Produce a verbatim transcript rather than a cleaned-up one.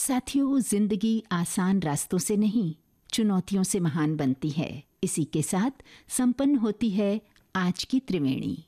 साथियों, जिंदगी आसान रास्तों से नहीं, चुनौतियों से महान बनती है। इसी के साथ संपन्न होती है आज की त्रिवेणी।